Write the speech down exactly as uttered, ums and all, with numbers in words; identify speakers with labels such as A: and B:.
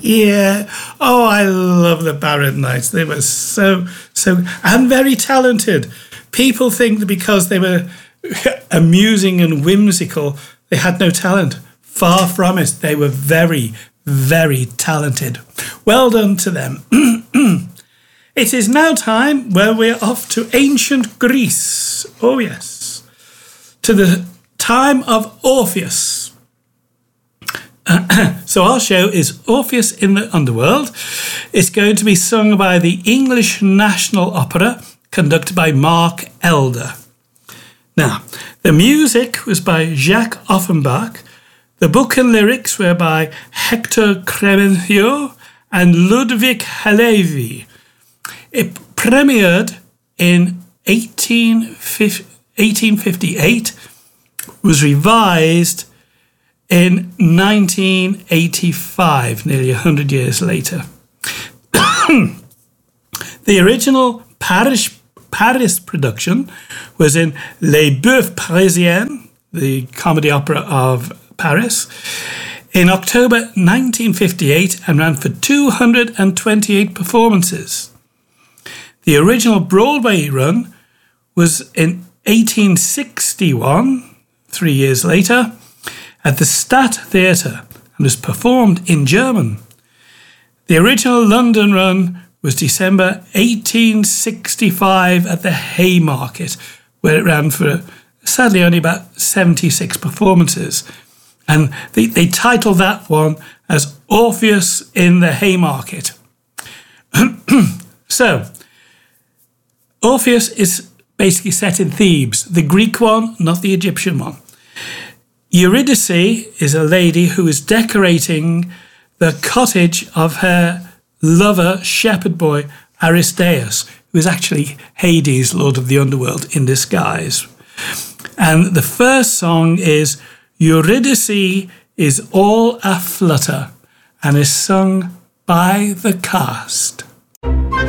A: Yeah. Oh, I love the Barrett Knights. They were so, so, and very talented. People think that because they were amusing and whimsical, they had no talent. Far from it. They were very, very talented. Well done to them. It is now time where we're off to ancient Greece. Oh, yes. To the time of Orpheus. So our show is Orpheus in the Underworld. It's going to be sung by the English National Opera, conducted by Mark Elder. Now, the music was by Jacques Offenbach. The book and lyrics were by Hector Cremencio and Ludwig Halevi. It premiered in eighteen fifty-eight, was revised in nineteen eighty-five, nearly one hundred years later. The original Paris, Paris production was in Les Bœufs Parisiens, the comedy opera of Paris, in October nineteen fifty-eight and ran for two hundred twenty-eight performances. The original Broadway run was in eighteen sixty-one, three years later, at the Stadt Theatre and was performed in German. The original London run was December eighteen sixty-five at the Haymarket, where it ran for, sadly, only about seventy-six performances. And they, they titled that one as Orpheus in the Haymarket. So, Orpheus is basically set in Thebes, the Greek one, not the Egyptian one. Eurydice is a lady who is decorating the cottage of her lover, shepherd boy, Aristeus, who is actually Hades, Lord of the Underworld, in disguise. And the first song is Eurydice is All a Flutter and is sung by the cast.